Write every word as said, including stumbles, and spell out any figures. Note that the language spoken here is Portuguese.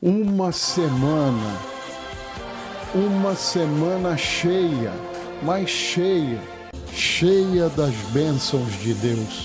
Uma semana, uma semana cheia, mais cheia, cheia das bênçãos de Deus.